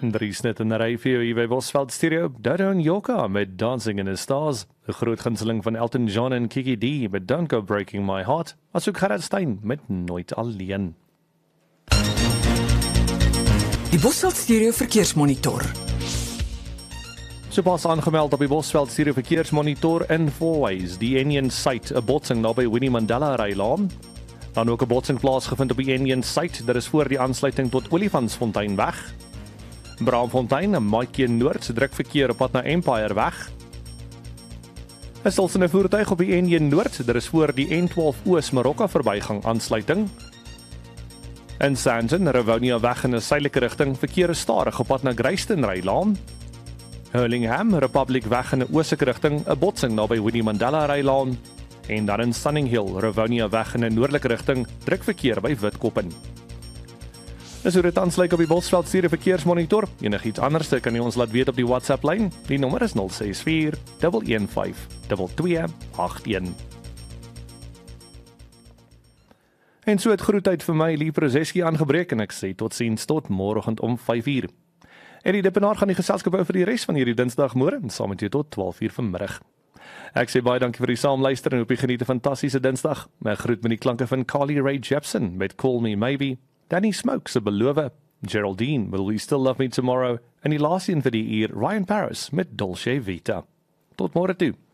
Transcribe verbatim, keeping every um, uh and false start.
Dries net in die ry vir jou hier by Bosveld Stereo, Dodo en Joka met Dancing in the Stars, 'n groot gunsteling van Elton John en Kiki D met Don't Go Breaking My Heart, asook Gerard Stein met Nooit Alleen. Die Bosveld Stereo Verkeersmonitor. Sopas aangemeld op die Bosveld Stereo Verkeersmonitor in Fourways, die Union Site, 'n botsing naby Winnie Mandela Rylaan. Dan ook 'n botsing plaasgevind op die Union Site, dit is voor die aansluiting tot Olifantsfontein weg. Braamfontein en Maatjie Noord, druk verkeer op pad na Empire weg. 'n Stilsende voertuig op die N een Noord, dit is voor die N twaalf Oos Marokka verbygang aansluiting. In Sandton, Rivonia weg in 'n suidelike rigting, verkeer is stadig op pad na Greyston Rylaan. Hurlingham, Republic weg in 'n oostelike rigting, 'n botsing naby Winnie Mandela Rylaan. En dan in Sunning Hill, Rivonia weg in 'n noordelike rigting, druk verkeer by Witkoppen. Dis hoe dit aansluit op die Bosveld Stereo Verkeersmonitor. Enigiets anders kan jy ons laat weet op die WhatsApp-lyn. Die nommer is nul ses vier, een een vyf, twee twee agt een. En so het groetheid vir my, Lee Prozeski, aangebreek en ek sê totsiens tot môreoggend om vyf uur. En die Dippenaar gaan die geselskap hou vir die res van hierdie Dinsdagmôre en saam met jou tot twaalf uur vanmiddag. Ek sê baie dankie vir die saamluister en hoop jy geniet 'n fantastiese Dinsdag. My groet met die klanke van Carly Rae Jepsen met Call Me Maybe, Danny Smokes, 'n Belove, Geraldine, Will We Still Love Me Tomorrow, en die laaste een vir die uur, Ryan Paris met Dolce Vita. Tot môre toe.